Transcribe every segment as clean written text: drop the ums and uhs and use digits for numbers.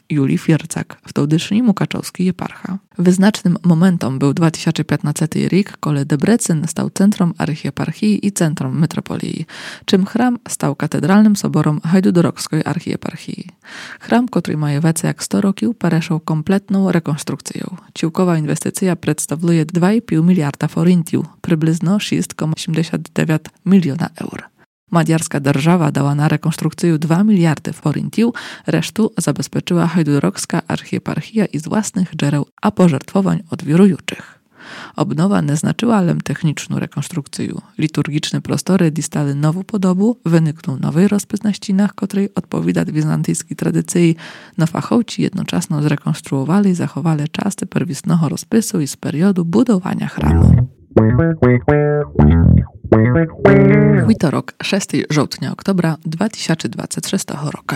Julii Fiercak, в тодішній Мукачевській єпарха. Визначним моментом był 2015 rok, коли Debrecen stał centrum archieparchii i centrum metropolii, czym храм став катедральним собором Гайдудорокської архієпархії. Храм, котрий має веце як 100 років, перейшов kompletną rekonstrukcję. Цілкова інвестиція представляє 2,5 мільярда форинтів, приблизно 6,89 мільйона євро. Maďarská держава dała na rekonstrukcję 2 miliardy forintów, resztu zabezpieczyła Hajdurokska archieparchia i z własnych źródeł, a pożертwowań od wierujących. Obnowa nie znaczyła lem techniczną rekonstrukcję. Liturgiczne prostory dostały nową podobu, wyniknął nowy rozpis na ścianach, której odpowiada bizantyjskiej tradycji, no fachowcy jednocześnie zrekonstruowali i zachowali częste pierwotnego rozpisu i z periodu budowania chramu. Wtorek, 6 żołtnia-oktobra 2026 roku.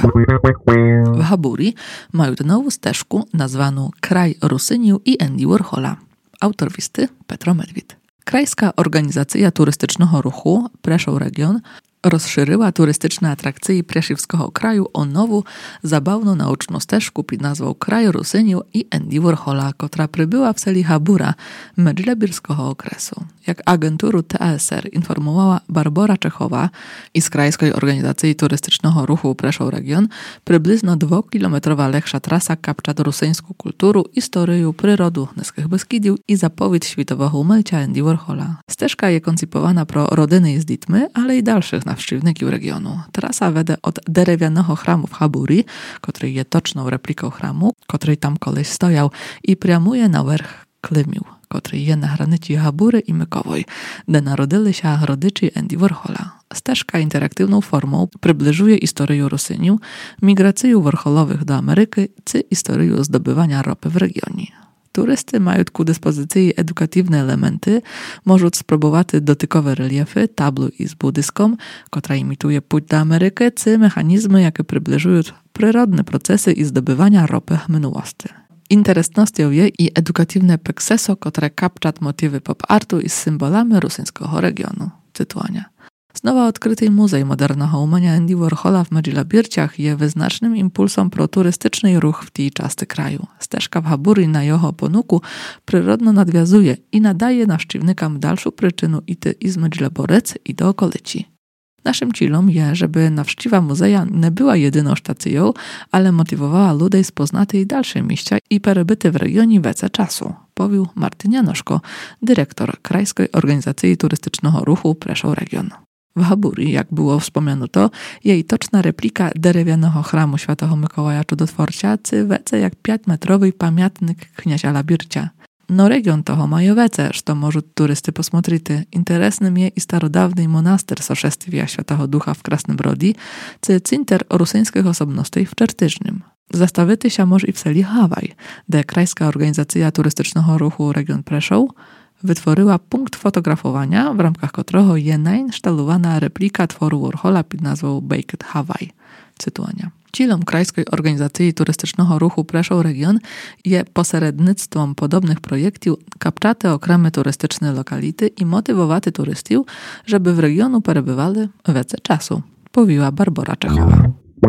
W Haburi mają nową ścieżkę nazwaną Kraj Rusyniu i Andy Warhola. Autor listy Petro Medwid. Krajska Organizacja Turystycznego Ruchu Prešov Region rozszerzyła turystyczne atrakcje Prešivskiego kraju o nową, zabawną nauczną ścieżkę pod nazwą Kraj Rusyniu i Andy Warhola, która przybyła w celi Habura Medźlebirskiego okresu. Jak agenturu TASR informowała Barbora Czechowa z Krajskiej Organizacji Turystycznego Ruchu Prešov Region, przybliżno 2-kilometrowa lepsza trasa kapcza rusyńską kulturę, historię, przyrodu Niskich Beskidiów i zapowiedź światowego umycia Andy Warhola. Ścieżka jest koncypowana pro rodziny z dziećmi, ale i dalszych nawszczywników regionu. Trasa wede od drewnianego chramu w Haburi, który jest toczną repliką chramu, który tam koleś stojał, i priamuje na werch Klimił, który jest na granicy Habury i Mykowej, gdzie narodzili się rodzice Andy Warhola. Ścieżka interaktywną formą przybliżuje historię Rusyniu, migrację Warholowych do Ameryki czy historię zdobywania ropy w regionie. Turysty mają ku dyspozycji edukatywne elementy, mogą spróbować dotykowe reliefy, tablu z budyską, która imituje pójść do Ameryki, czy mechanizmy, jakie przybliżują przyrodne procesy i zdobywania ropy w minułości. Interesnością jest i edukatywne pekseso, które kapcza motywy pop-artu i z symbolami rusyńskiego regionu. Cytuania. Znowu odkryty Muzej Modernego Umenia Andy Warhola w Medźlebirciach jest wyznacznym impulsem pro turystyczny ruch w tej części kraju. Ścieżka w Haburi na jego ponuku przyrodno nadwiązuje i nadaje nawszczywnikom dalszą przyczynę iść z Medźleborec i do okolicy. Naszym celem jest, żeby nawszczywa muzeja nie była jedyną stacją, ale motywowała ludzi spoznać i dalsze miejsca i przebyty w regionie więcej czasu, powił Martin Janoszko, dyrektor Krajskiej Organizacji Turystycznego Ruchu Prešov Region. W Haburi, jak było wspomniano to, jej toczna replika drewnianego chramu Świętego Mikołaja Czudotworcia, czy wece jak 5-metrowy pamiętnik kniazia Labircia. No region toho mają wece, że może turysty posмотрити. Interesnym jest i starodawny monaster Soszestwia Świętego Ducha w Krasnym Brodi, czy cinter rusyńskich osobności w Czertyżnym. Zastawić się może i w seli Hawaj, gdzie Krajska Organizacja Turystycznego Ruchu Region Prešov wytworzyła punkt fotografowania, w ramkach którego jest nainstalowana replika tworu Warhola pod nazwą Baked Hawaii. Cytuania. Celem Krajskiej Organizacji Turystycznego Ruchu Prešov Region jest pośrednictwem podobnych projektów kapczać okremy turystyczne lokality i motywować turystów, żeby w regionu przebywali więcej czasu, powiła Barbora Czechowa.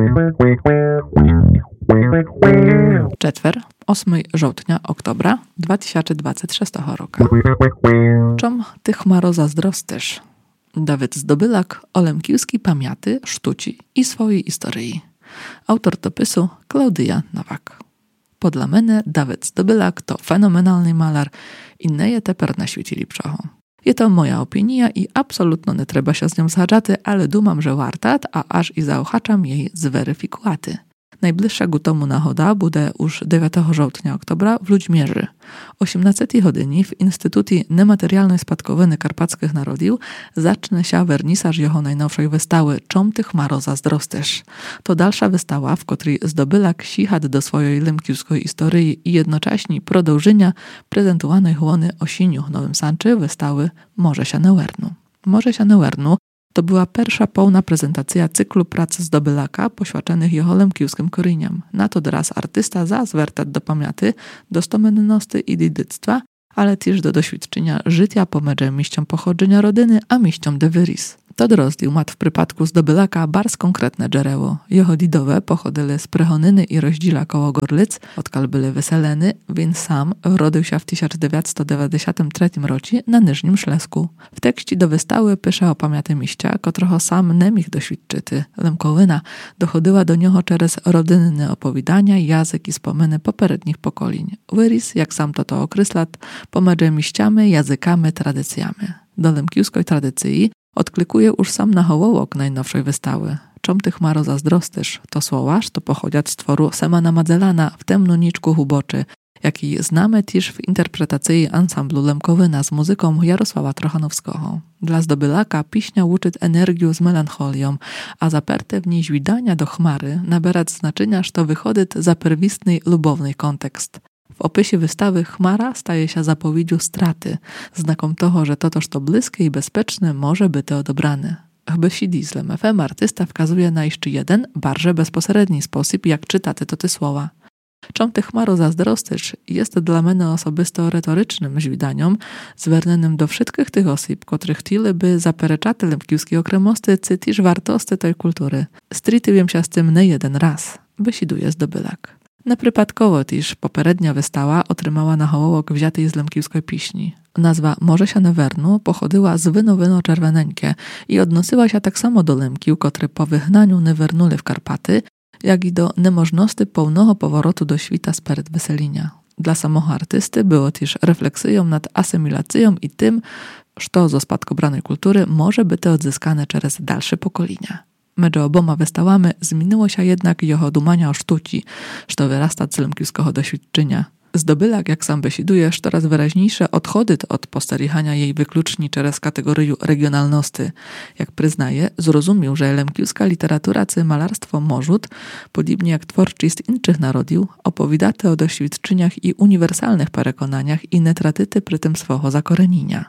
Четвер, 8 żołtnia-oktobra 2026 roku. Czom ty chmaro zazdrostysz? Dawid Zdobylak o lemkiwskiej pamięci, sztuci i swojej historii. Autor dopisu Klaudia Nowak. Podla mnie Dawid Zdobylak to fenomenalny malar i nie jest teper na świecie lepszego. Je to moja opinia i absolutnie nie trzeba się z nią zgadzać, ale dumam, że wartat, a aż i zaochaczam jej zweryfikowaty. Najbliższa ku tomu nahoda bude już 9 żołtnia-oktobra w Ludźmierzy. 18 godziny w Instytucie Niematerialnej Spadkowiny Karpackich Narodów zacznie się wernisaż jego najnowszej wystawy Czom ty chmaro zazdrostysz. To dalsza wystawa, w której Zdobylak sichad do swojej lemkiwskiej historii i jednocześnie prodłużenia prezentowanej łony Osiniu Nowym Sanczy wystawy Morze się Neuernu. Morze się Neuernu to była pierwsza pełna prezentacja cyklu prac Zdobylaka poświęconych jego lemkiwskim korzeniom. Na to teraz artysta zwraca do pamięci, do stomenności i dziedzictwa, ale też do doświadczenia życia pomiędzy miejscem pochodzenia rodziny a miejscem de viris. Tod rozdíl mat v przypadku Zdobylaka bars konkretne dżereło. Jeho didowe pochodzili z Prehonyny i Roździla koło Gorlic, odkal byli wyseleny, więc sam urodził się w 1993 roku na Niżnym Ślesku. W tekście do wystawy pisze o pamięci miścia, którego sam nie mógł doświadczyć. Lemkowina dochodziła do niego przez rodzinne opowiadania, język i wspominy poprzednich pokoleń. Wyris, jak sam to określa, pomiędzy miściami, językami, tradycjami. Do lemkiewskiej tradycji odklikuje już sam na hołowok najnowszej wystawy. Czom tych maro zazdrostysz? To słoważ, to pochodziać z tworu Semana Madzellana w temnuniczku huboczy, jaki znamy też w interpretacji ansamblu Lemkowina z muzyką Jarosława Trochanowskiego. Dla Zdobylaka piśnia łuczyć energię z melancholią, a zaperte w niej widania do chmary nabierać znaczenia, że wychodzi za pierwotny lubowny kontekst. W opisie wystawy chmara staje się zapowiedzią straty, znakom toho, że totoż to bliskie i bezpieczne może być odebrane. Chyba sidizlem FM artysta wskazuje na jeszcze jeden, bardzo bezpośredni sposób, jak czytaty to te słowa. Czom ty chmaro zazdrostysz jest dla mnie osobisto retorycznym żwidaniem, zwernenym do wszystkich tych osób, których chcieliby zapereczać lemkiewskiego kremostycy też wartości tej kultury. Strytywiam się z tym nie jeden raz, wysiduje Zdobylak. Neprzypadkowo też poprzednia wystawa otrzymała na hołowok wziętej z lemkiewskiej piśni. Nazwa Morze się Nevernu pochodziła z wyno czerwoneńkie i odnosiła się tak samo do lemkiów, które po wygnaniu Nevernuli w Karpaty, jak i do niemożności pełnego powrotu do świta speret weselinia. Dla samego artysty było też refleksją nad asymilacją i tym, że ze spadkobranej kultury może być odzyskane przez dalsze pokolenia. Między oboma wystawami zmieniło się jednak jeho dumania o sztuci, że wyrasta z lemkiewskiego doświadczenia. Zdobylak, jak sam besiduje, coraz wyraźniejsze odchody od posterichania jej wykluczni przez kategorię regionalności. Jak przyznaje, zrozumiał, że lemkiewska literatura czy malarstwo możut, podobnie jak twórczość innych narodów, opowiadaty o doświadczeniach i uniwersalnych przekonaniach i nie tratyty przy tym swojego zakorenienia.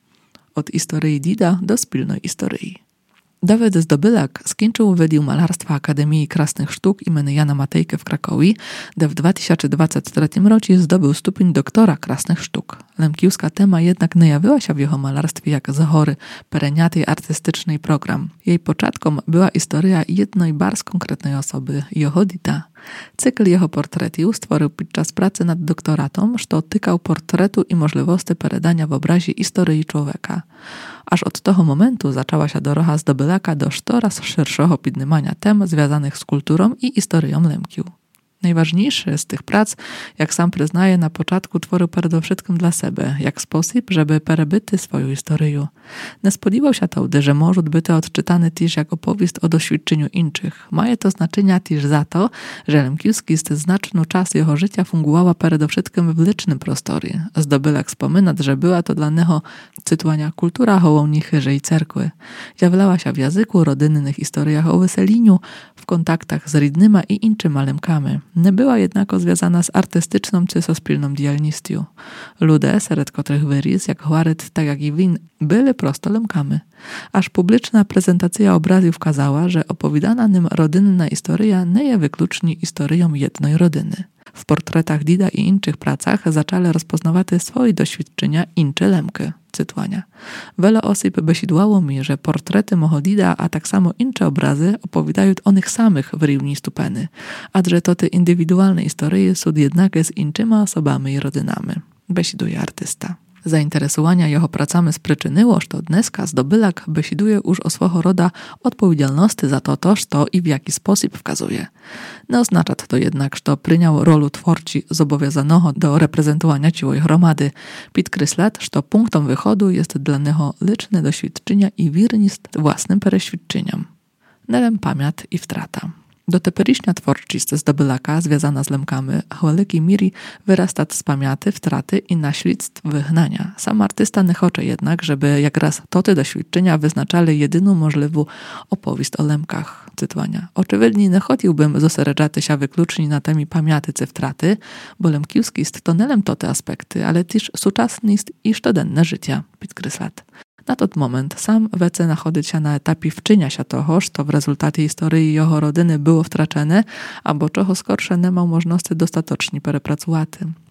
Od historii Dida do spilnej historii. Dawid Zdobylak skończył wydział malarstwa Akademii Krasnych Sztuk im. Jana Matejki w Krakowie, gdzie w 2023 roku zdobył stopień doktora krasnych sztuk. Lemkiewska tema jednak nie jawiła się w jego malarstwie jak z góry pereniaty artystyczny program. Jej początkiem była historia jednej bardzo konkretnej osoby, jego Dida. Cykl jego portretów stworzył podczas pracy nad doktoratem, co tykał portretu i możliwości peredania w obrazie historii człowieka. Aż od tego momentu zaczęła się droga Zdobylaka do coraz szerszego podnimania tem związanych z kulturą i historią Lemkiów. Najważniejszy z tych prac, jak sam przyznaje, na początku tworzył przede wszystkim dla siebie, jak sposób, żeby perebyty swoją historię. Nie spodziewał się to, że może być odczytany też jak opowieść o doświadczeniu innych. Ma to znaczenie też za to, że Lemkiewski z znaczną czas jego życia funguała przede wszystkim w licznym prostorze. Zdobylak wspomina, że była to dla niego cytowania kultura hołownichy i cerkwy. Jawiała się w języku, rodzinnych historiach o weseliniu, w kontaktach z rodnymi i innymi lemkami. Nie była jednak związana z artystyczną czy sospilną działalnością. Ludzie, wśród których wyris, jak Huaryt, tak jak i Win, byli prosto lemkami. Aż publiczna prezentacja obrazów wskazała, że opowiadana nim rodzinna historia nie jest wyklucznie historią jednej rodziny. W portretach Dida i innych pracach zaczęli rozpoznawać swoje doświadczenia inne lemki. Cytowania. Wiele osób besidłało mi, że portrety mojego Dida, a tak samo inne obrazy opowiadają o nich samych w równi stupeny, a że to te indywidualne historie są jednak z innymi osobami i rodzinami. Besiduje artysta. Zainteresowania jego pracami spriczyniło, że dneska Zdobylak besiduje już o swego roda odpowiedzialności za to, co i w jaki sposób wskazuje. Nie oznacza to jednak, że przyjął rolę twórcy zobowiązanego do reprezentowania całej gromady. Podkreśla, że punktem wychodu jest dla niego liczne doświadczenia i wierność własnym przeświadczeniom. Nelem pamięć i wtrata. Do teperyśnia twórczość Zdobylaka związana z lemkami w wielkiej mierze wyrasta z pamięci, wtraty i naśledztw wygnania. Sam artysta nie chce jednak, żeby jak raz te doświadczenia wyznaczali jedyną możliwą opowieść o lemkach. Cytowania. Oczywiście nie chciałbym zosieroczać się wyklucznie na temie pamięci czy wtraty, bo lemkiewski jest to nie tylko te aspekty, ale też współczesność i codzienne życia, podkreśla. Na ten moment sam wece nachodzić się na etapie wczynia się toho, że w rezultacie historii jego rodziny było wtraczone, albo czego skorsze nie miał możliwości dostatecznie perepracować.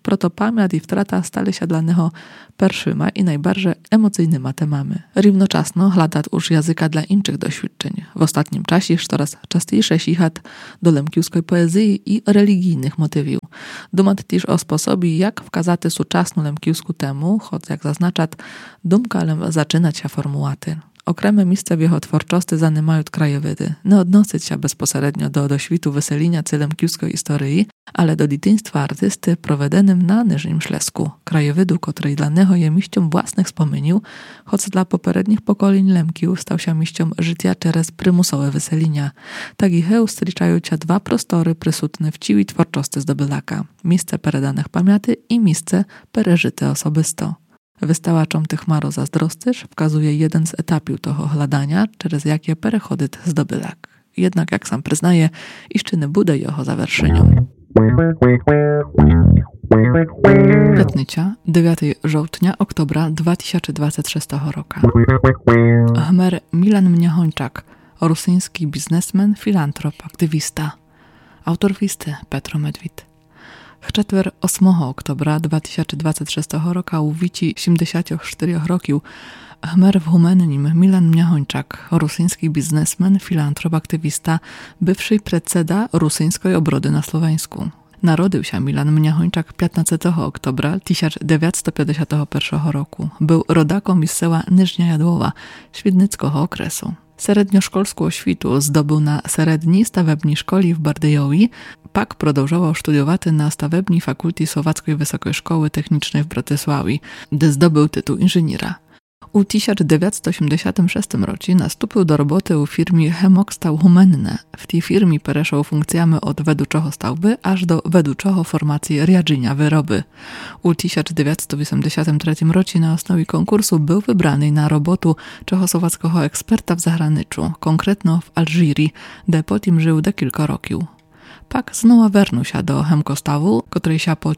Proto pamięć i wtrata stali się dla niego pierwszyma i najbardziej emocjonalnymi temami. Równocześnie hladać już języka dla innych doświadczeń. W ostatnim czasie coraz częściej sichać do lemkiewskiej poezji i religijnych motywiów. Dumać też o sposobie, jak wkazać współczesną lemkiewską temu, choć jak zaznaczać, dumka zaczynać się formułaty. Okreme miejsca w jego twórczości zanimają krajowydy, nie odnosić się bezpośrednio do doświtu weselinia celem lemkiewskiej historii, ale do dzieciństwa artysty prowadzonym na Niżnym Ślesku, krajowydu, który dla niego je miejscem własnych wspomnienił, choć dla poprzednich pokoleń Lemkiów stał się miejscem życia przez prymusowe weselinia. Tak i heu stryczają się dwa prostory prysutne w ciwi twórczości zdobylaka, miejsce peredanych pamięty i miejsce pereżyte osobisto. Wystałaczom tych maro zazdrostysz wkazuje jeden z etapów toho hladania, przez jakie perechody zdobylak. Jednak, jak sam przyznaje, jeszcze nie bude jeho zawerszeniu. Piętnica 9 żołtnia oktobra 2026 roku. Hmer Milan Mniachończak, rosyjski biznesmen, filantrop, aktywista. Autor listy Petro Medwid. W czwartek 8 oktobra 2026 roku u wici 74 roków hmer w humennim Milan Mniachończak, rosyjski biznesmen, filantrop, aktywista, bywszy predseda rosyjskiej obrody na Słoweńsku. Narodził się Milan Mniachończak 15 oktobra 1951 roku. Był rodakom z sela Niżnia Jadłowa, Świdnickiego okresu. Średnioszkolską oświtu zdobył na Średniej Stawebnej Szkoli w Bardyjowi, pak продовжував studiować na Stawebnej Fakulty Słowackiej Wysokiej Szkoły Technicznej w Bratysławi, gdzie zdobył tytuł inżyniera. U 1986 roku nastąpił do roboty u firmie Hemokstał Humenne. W tej firmie pereszał funkcjami od wedłuczego stałby aż do wedłuczego formacji riadżynia wyroby. U 1983 roku na osnowie konkursu był wybrany na robotę czechosłowackiego eksperta w zagraniczu, konkretno w Alżyrii, gdzie potem żył do kilka roków. Pak znowu wernął się do Hemkostawu, który się po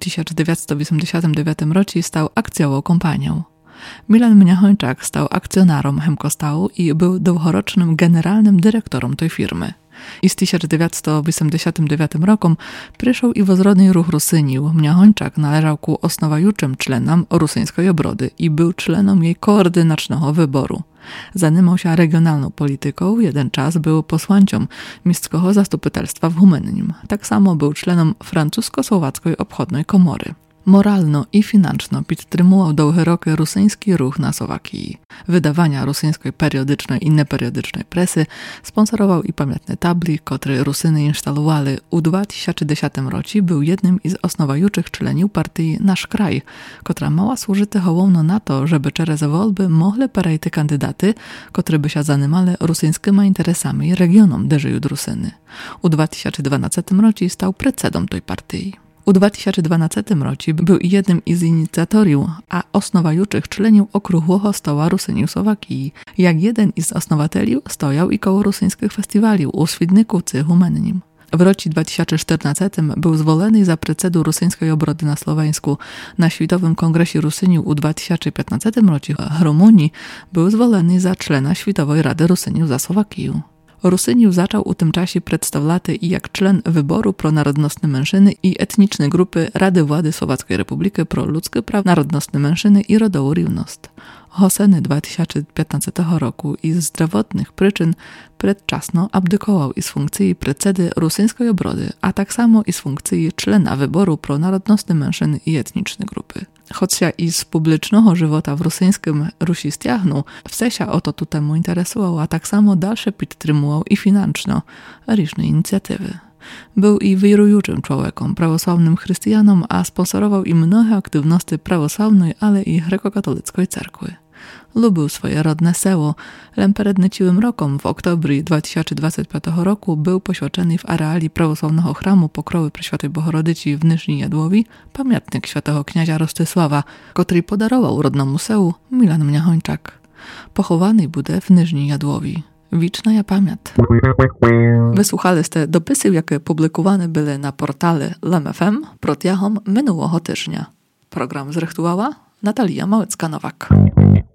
1989 roku stał akcjową kompanią. Milan Mniachończak stał akcjonarem Hemkostału i był długorocznym generalnym dyrektorem tej firmy. I z 1989 rokiem przyszedł i wozrodny ruch Rusynił. Mniachończak należał ku osnowajuczym czlenom rosyjskiej obrody i był czlenem jej koordynacznego wyboru. Zanimał się regionalną polityką, jeden czas był posłańcą Miejskiego Zastupitelstwa w Humennim. Tak samo był czlenem francusko-słowackiej obchodnej komory. Moralno i finansowo podtrzymywał długie roky rosyjski ruch na Słowakii. Wydawania rosyjskiej periodycznej i nieperiodycznej presy sponsorował i pamiętne tabli, które Rusyny instalowali. U 2010 roku był jednym z osnowajuczych członów partii Nasz Kraj, która mała służyć hołowno na to, żeby przez wolby mogli perejty kandydaty, które by się zanimali rosyjskimi interesami regionom, gdzie żyją Rusyny. U 2012 roku stał predsedom tej partii. U 2012 roku był jednym z inicjatorów, a osnowajuczych członów okrągłego stoła Rusyniów Słowakii. Jak jeden z osnowateli stojał i koło rosyjskich festiwali u Świdniku czy Humennim. W roku 2014 był zwolony za predsedu rosyjskiej obrody na Słoweńsku. Na Światowym Kongresie Rusyniów u 2015 roku w Rumunii był zwolony za człona Światowej Rady Rusyniów za Słowakię. Rusyniów zaczął u tym czasie przedstawiać i jak człon wyboru pronarodnostne mężczyzny i etniczne grupy Rady Władzy Słowackiej Republiki pro ludzkie prawa, narodnostne mężczyzny i rodową równość. Hoseny 2015 roku i z zdrowotnych przyczyn przedczasno abdykował i z funkcji predsedy rosyjskiej obrody, a tak samo i z funkcji człona wyboru pronarodnostne mężczyzny i etniczne grupy. Choć się i z publicznego żywota w rosyjskim Rusi stiagnął, wse się o to tu temu interesował, a tak samo dalsze podtrzymywał i finansowo różne inicjatywy. Był i wirującym człowiekiem, prawosławnym chrześcijanom, a sponsorował i mnogie aktywności prawosławnej, ale i grekokatolickiej cerkwy. Lubił swoje rodne seło. Lemperednyciłym rokom w oktobru 2025 roku był poświęcony w areali prawosławnego chramu Pokrowy Preszwiatej Bohorodyci w Niżnej Jadłowi pamiętnik świętego kniazia Rostysława, który podarował rodnemu sełu Milan Mniachończak. Pochowany bude w Niżnej Jadłowi. Wieczna ja pamięć. Wysłuchaliście dopisy, jakie publikowane były na portale LMFM протягом minionego tygodnia. Program zrechtowała Natalia Małecka-Nowak.